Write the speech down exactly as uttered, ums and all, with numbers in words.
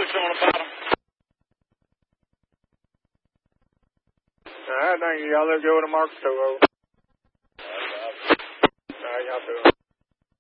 switch on the bottom. All right, thank you. Y'all let go of the mark, so over.